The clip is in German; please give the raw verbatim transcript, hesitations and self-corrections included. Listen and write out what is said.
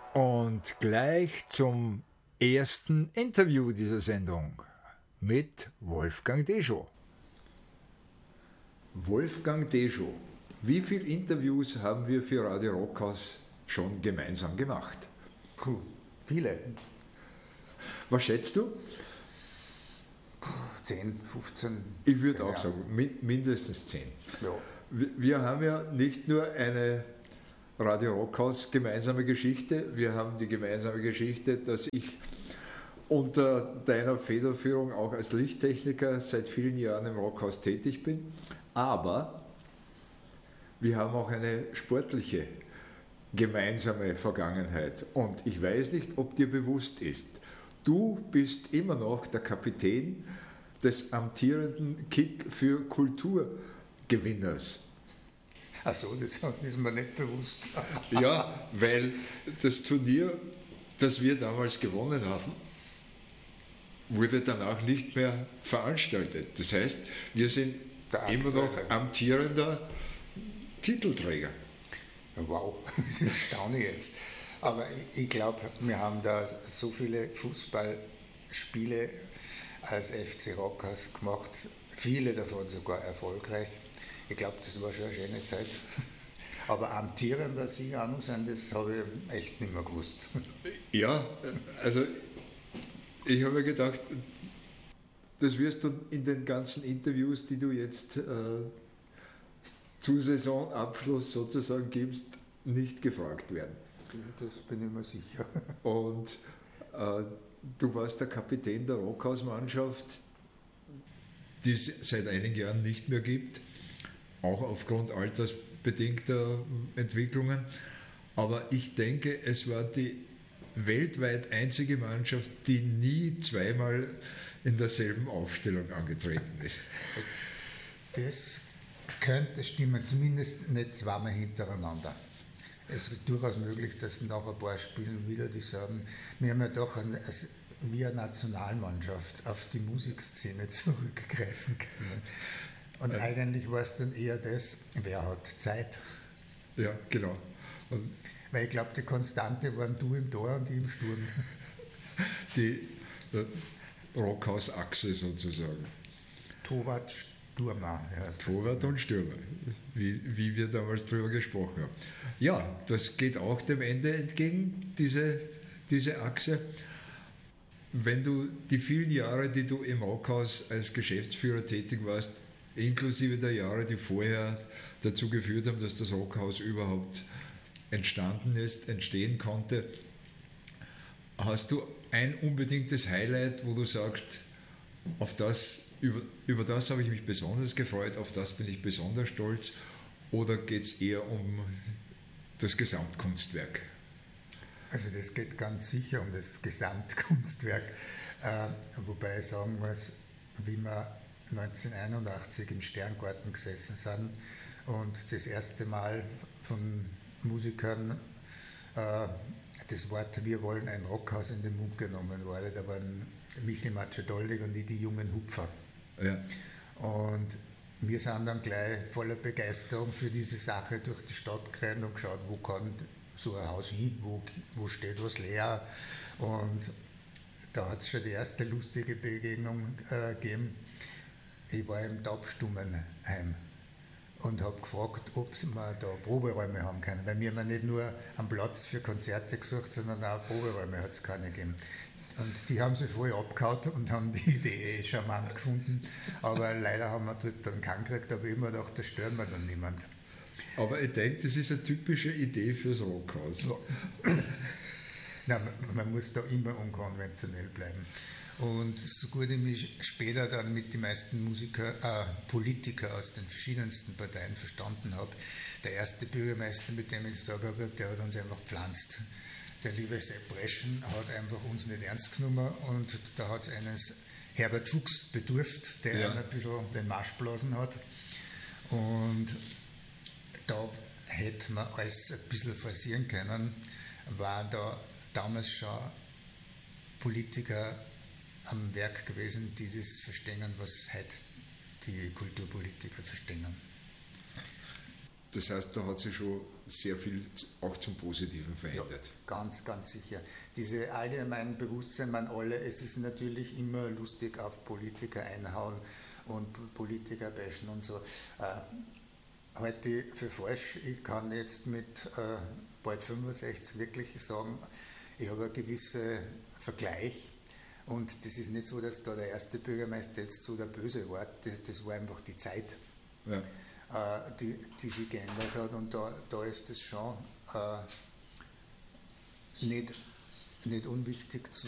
Und gleich zum ersten Interview dieser Sendung mit Wolfgang Deschow. Wolfgang Deschow, wie viele Interviews haben wir für Radio Rockhaus schon gemeinsam gemacht? Puh, viele. Was schätzt du? zehn, fünfzehn. Ich würde auch sagen, mindestens zehn. Ja. Wir haben ja nicht nur eine Radio Rockhaus gemeinsame Geschichte, wir haben die gemeinsame Geschichte, dass ich unter deiner Federführung auch als Lichttechniker seit vielen Jahren im Rockhaus tätig bin, aber wir haben auch eine sportliche gemeinsame Vergangenheit und ich weiß nicht, ob dir bewusst ist, du bist immer noch der Kapitän des amtierenden Kick für Kulturgewinners. Ach so, das ist mir nicht bewusst. Ja, weil das Turnier, das wir damals gewonnen haben, wurde danach nicht mehr veranstaltet. Das heißt, wir sind immer noch amtierender Titelträger. Wow, das staune ich jetzt. Aber ich, ich glaube, wir haben da so viele Fußballspiele als F C Rockhaus gemacht, viele davon sogar erfolgreich. Ich glaube, das war schon eine schöne Zeit. Aber amtierender Sieger auch noch sein, das habe ich echt nicht mehr gewusst. Ja, also ich habe mir gedacht, das wirst du in den ganzen Interviews, die du jetzt äh, zu Saisonabschluss sozusagen gibst, nicht gefragt werden. Das bin ich mir sicher. Und äh, du warst der Kapitän der Rockhaus-Mannschaft, die es seit einigen Jahren nicht mehr gibt, auch aufgrund altersbedingter Entwicklungen. Aber ich denke, es war die weltweit einzige Mannschaft, die nie zweimal in derselben Aufstellung angetreten ist. Das könnte stimmen, zumindest nicht zweimal hintereinander. Es ist durchaus möglich, dass nach ein paar Spielen wieder die sagen, wir haben ja doch ein, als, wie eine Nationalmannschaft auf die Musikszene zurückgreifen können. Und ja. Eigentlich war es dann eher das, wer hat Zeit. Ja, genau. Und weil ich glaube, die Konstante waren du im Tor und ich im Sturm. Die Rockhaus-Achse sozusagen. Torwart, Stürmer. Torwart und Stürmer, wie, wie wir damals darüber gesprochen haben. Ja, das geht auch dem Ende entgegen, diese, diese Achse. Wenn du die vielen Jahre, die du im Rockhaus als Geschäftsführer tätig warst, inklusive der Jahre, die vorher dazu geführt haben, dass das Rockhaus überhaupt entstanden ist, entstehen konnte, hast du ein unbedingtes Highlight, wo du sagst, auf das, über, über das habe ich mich besonders gefreut, auf das bin ich besonders stolz, oder geht es eher um das Gesamtkunstwerk? Also das geht ganz sicher um das Gesamtkunstwerk, äh, wobei ich sagen muss, wie wir neunzehnhunderteinundachtzig im Sterngarten gesessen sind und das erste Mal von Musikern äh, das Wort "Wir wollen ein Rockhaus" in den Mund genommen wurde. Da waren Michel Macedoldig und die, die jungen Hupfer. Ja. Und wir sind dann gleich voller Begeisterung für diese Sache durch die Stadt gerannt und geschaut, wo kann so ein Haus hin, wo, wo steht was leer. Und da hat es schon die erste lustige Begegnung äh, gegeben. Ich war im Taubstummenheim und habe gefragt, ob wir da Proberäume haben können. Weil wir haben nicht nur einen Platz für Konzerte gesucht, sondern auch Proberäume hat es keine gegeben. Und die haben sich voll abgehauen und haben die Idee eh charmant gefunden. Aber leider haben wir dort dann keinen gekriegt, aber immer gedacht, da stören wir dann niemand. Aber ich denke, das ist eine typische Idee fürs Rockhaus. Ja. Nein, man, man muss da immer unkonventionell bleiben. Und so gut ich mich später dann mit den meisten Musiker, äh, Politiker aus den verschiedensten Parteien verstanden habe, der erste Bürgermeister, mit dem ich es da gehabt habe, der hat uns einfach gepflanzt. Der liebe Sepp Breschen hat einfach uns nicht ernst genommen und da hat es eines Herbert Fuchs bedurft, der ja. ein bisschen den Marsch blasen hat. Und da hätte man alles ein bisschen forcieren können, war da damals schon Politiker am Werk gewesen, die das verstehen, was heute die Kulturpolitiker verstehen. Das heißt, da hat sich schon sehr viel auch zum Positiven verändert. Ja, ganz, ganz sicher. Diese allgemeinen Bewusstsein, man alle, es ist natürlich immer lustig auf Politiker einhauen und Politiker bashen und so. Äh, halte ich für falsch. Ich kann jetzt mit äh, bald fünfundsechzig wirklich sagen, ich habe einen gewissen Vergleich. Und das ist nicht so, dass da der erste Bürgermeister jetzt so der Böse war, das, das war einfach die Zeit, ja. äh, die, die sich geändert hat. Und da, da ist es schon äh, nicht, nicht unwichtig zu